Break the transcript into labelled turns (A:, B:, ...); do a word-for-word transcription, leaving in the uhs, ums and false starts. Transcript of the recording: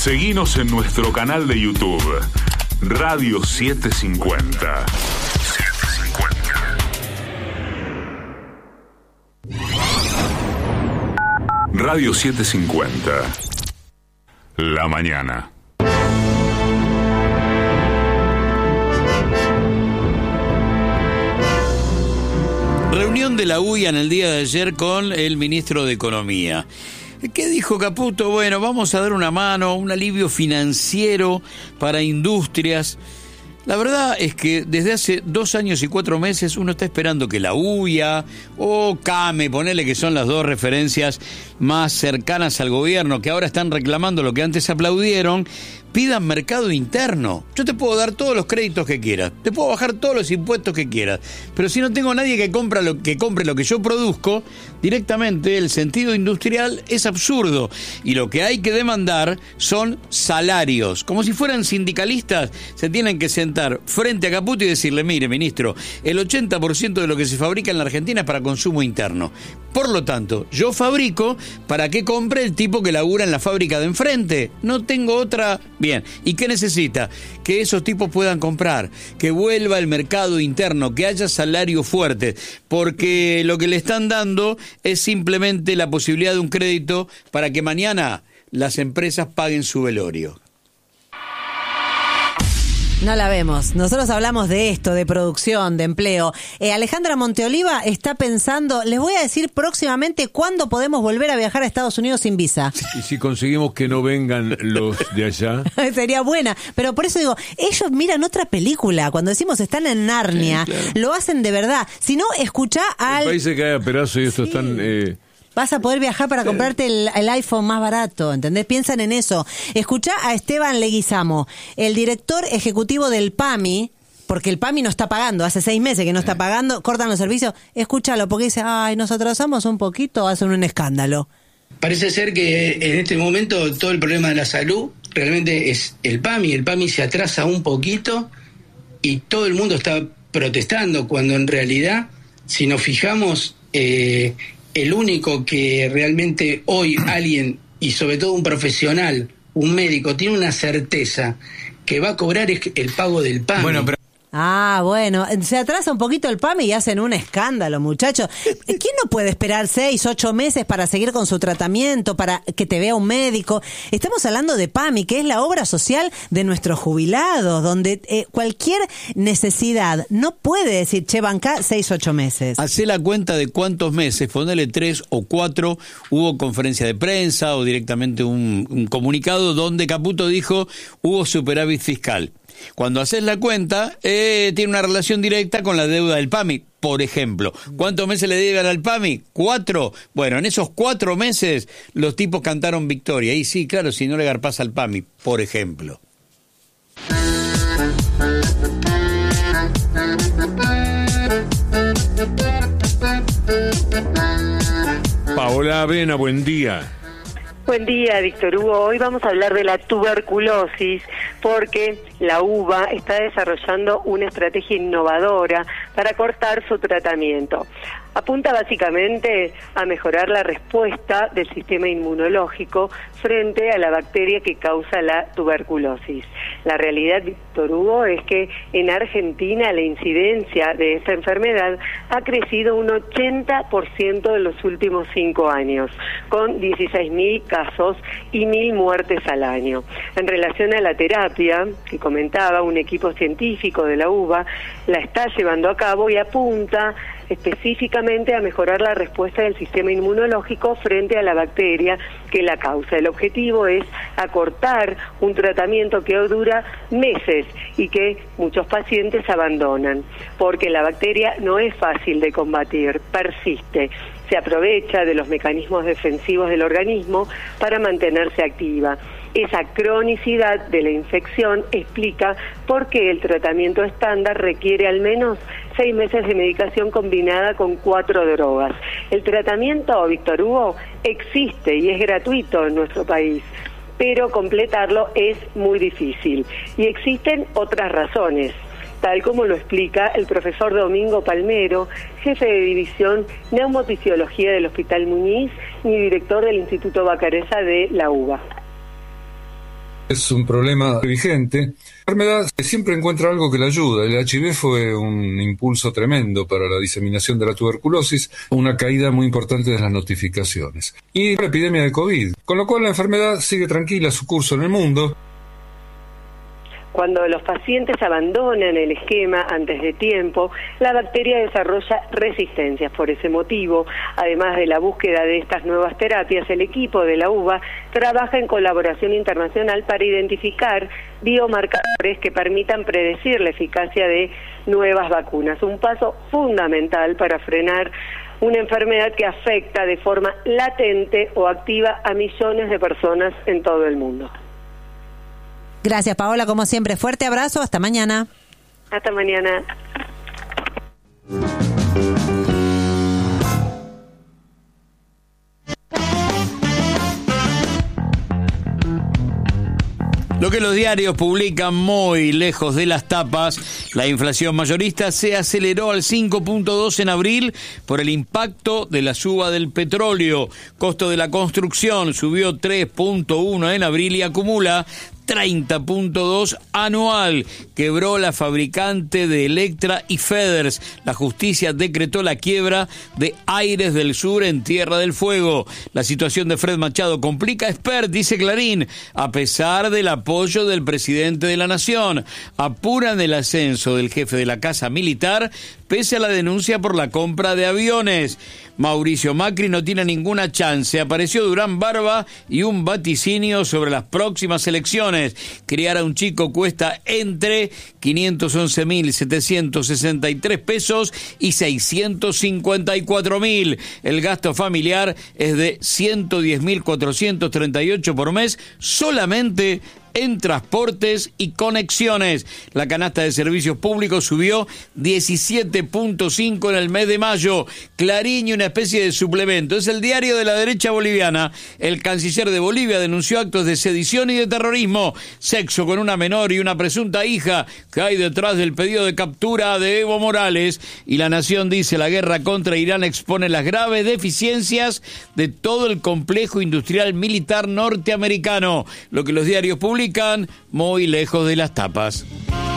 A: Seguinos en nuestro canal de YouTube, Radio setecientos cincuenta. Radio setecientos cincuenta. La mañana.
B: Reunión de la U I A en el día de ayer con el ministro de Economía. ¿Qué dijo Caputo? Bueno, vamos a dar una mano, un alivio financiero para industrias. La verdad es que desde hace dos años y cuatro meses uno está esperando que la U I A o CAME, ponele que son las dos referencias más cercanas al gobierno, que ahora están reclamando lo que antes aplaudieron, pidan mercado interno. Yo te puedo dar todos los créditos que quieras, te puedo bajar todos los impuestos que quieras, pero si no tengo nadie que, compra lo, que compre lo que yo produzco, directamente el sentido industrial es absurdo. Y lo que hay que demandar son salarios. Como si fueran sindicalistas, se tienen que sentar frente a Caputo y decirle: mire, ministro, el ochenta por ciento de lo que se fabrica en la Argentina es para consumo interno. Por lo tanto, yo fabrico para que compre el tipo que labura en la fábrica de enfrente. No tengo otra... Bien, ¿y qué necesita? Que esos tipos puedan comprar, que vuelva el mercado interno, que haya salario fuerte, porque lo que le están dando es simplemente la posibilidad de un crédito para que mañana las empresas paguen su velorio.
C: No la vemos. Nosotros hablamos de esto, de producción, de empleo. Eh, Alejandra Monteoliva está pensando, les voy a decir próximamente cuándo podemos volver a viajar a Estados Unidos sin visa.
D: Y si conseguimos que no vengan los de allá.
C: Sería buena. Pero por eso digo, ellos miran otra película. Cuando decimos están en Narnia, sí, claro, lo hacen de verdad. Si no, escuchá al...
D: El país se cae a pedazos y estos
C: sí.
D: están... Eh...
C: Vas a poder viajar para comprarte el, el iPhone más barato, ¿entendés? Piensan en eso. Escuchá a Esteban Leguizamo, el director ejecutivo del P A M I, porque el P A M I no está pagando, hace seis meses que no está pagando, cortan los servicios. Escúchalo, porque dice, ay, nos atrasamos un poquito, hacen un escándalo.
E: Parece ser que en este momento todo el problema de la salud realmente es el P A M I. El P A M I se atrasa un poquito y todo el mundo está protestando, cuando en realidad, si nos fijamos... Eh, el único que realmente hoy alguien, y sobre todo un profesional, un médico, tiene una certeza que va a cobrar es el pago del P A M I.
B: Bueno, pero...
C: Ah, bueno, se atrasa un poquito el P A M I y hacen un escándalo, muchachos. ¿Quién no puede esperar seis, ocho meses para seguir con su tratamiento, para que te vea un médico? Estamos hablando de P A M I, que es la obra social de nuestros jubilados, donde eh, cualquier necesidad no puede decir, che, banca seis, ocho meses.
B: Hacé la cuenta de cuántos meses, ponele tres o cuatro, hubo conferencia de prensa o directamente un, un comunicado donde Caputo dijo hubo superávit fiscal. Cuando haces la cuenta, eh, tiene una relación directa con la deuda del P A M I, por ejemplo. ¿Cuántos meses le deben al P A M I? ¿Cuatro? Bueno, en esos cuatro meses los tipos cantaron victoria. Y sí, claro, si no le garpás al P A M I, por ejemplo.
D: Paola Avena, buen día.
F: Buen día, Víctor Hugo. Hoy vamos a hablar de la tuberculosis porque la U B A está desarrollando una estrategia innovadora para cortar su tratamiento. Apunta básicamente a mejorar la respuesta del sistema inmunológico frente a la bacteria que causa la tuberculosis. La realidad, Víctor Hugo, es que en Argentina la incidencia de esta enfermedad ha crecido un ochenta por ciento en los últimos cinco años, con dieciséis mil casos y mil muertes al año. En relación a la terapia, que comentaba, un equipo científico de la U B A la está llevando a cabo y apunta específicamente a mejorar la respuesta del sistema inmunológico frente a la bacteria que la causa. El objetivo es acortar un tratamiento que dura meses y que muchos pacientes abandonan, porque la bacteria no es fácil de combatir, persiste. Se aprovecha de los mecanismos defensivos del organismo para mantenerse activa. Esa cronicidad de la infección explica por qué el tratamiento estándar requiere al menos seis meses de medicación combinada con cuatro drogas. El tratamiento, Víctor Hugo, existe y es gratuito en nuestro país, pero completarlo es muy difícil. Y existen otras razones, tal como lo explica el profesor Domingo Palmero, jefe de división Neumofisiología del Hospital Muñiz y director del Instituto Bacareza de la U B A.
G: Es un problema vigente. La enfermedad siempre encuentra algo que la ayuda. El H I V fue un impulso tremendo para la diseminación de la tuberculosis, una caída muy importante de las notificaciones. Y la epidemia de COVID, con lo cual la enfermedad sigue tranquila su curso en el mundo.
F: Cuando los pacientes abandonan el esquema antes de tiempo, la bacteria desarrolla resistencias. Por ese motivo, además de la búsqueda de estas nuevas terapias, el equipo de la U B A trabaja en colaboración internacional para identificar biomarcadores que permitan predecir la eficacia de nuevas vacunas. Un paso fundamental para frenar una enfermedad que afecta de forma latente o activa a millones de personas en todo el mundo.
C: Gracias, Paola, como siempre. Fuerte abrazo, hasta mañana.
F: Hasta mañana.
B: Lo que los diarios publican muy lejos de las tapas, la inflación mayorista se aceleró al cinco punto dos en abril por el impacto de la suba del petróleo. Costo de la construcción subió tres punto uno en abril y acumula treinta punto dos anual. Quebró la fabricante de Electra y Feders. La justicia decretó la quiebra de Aires del Sur en Tierra del Fuego. La situación de Fred Machado complica a Spert, dice Clarín, a pesar del apoyo del presidente de la Nación. Apuran el ascenso del jefe de la Casa Militar pese a la denuncia por la compra de aviones. Mauricio Macri no tiene ninguna chance. Apareció Durán Barba y un vaticinio sobre las próximas elecciones. Criar a un chico cuesta entre quinientos once mil setecientos sesenta y tres pesos y seiscientos cincuenta y cuatro mil. El gasto familiar es de ciento diez mil cuatrocientos treinta y ocho por mes solamente en transportes y conexiones. La canasta de servicios públicos subió diecisiete punto cinco en el mes de mayo. Clarín y una especie de suplemento. Es el diario de la derecha boliviana. El canciller de Bolivia denunció actos de sedición y de terrorismo. Sexo con una menor y una presunta hija que hay detrás del pedido de captura de Evo Morales. Y La Nación dice: la guerra contra Irán expone las graves deficiencias de todo el complejo industrial militar norteamericano. Lo que los diarios publican muy lejos de las tapas.